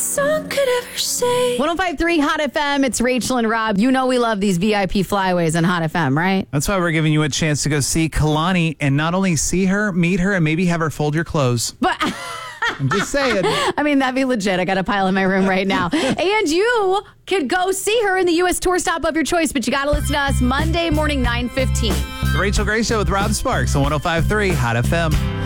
song could ever say. 105.3 Hot FM. It's Rachel and Rob. You know we love these VIP flyways on Hot FM, right? That's why we're giving you a chance to go see Kalani and not only see her, meet her, and maybe have her fold your clothes. But I'm just saying. I mean, that'd be legit. I got a pile in my room right now. And you could go see her in the U.S. tour stop of your choice, but you got to listen to us Monday morning, 9:15. The Rachel Gray Show with Rob Sparks on 105.3 Hot FM.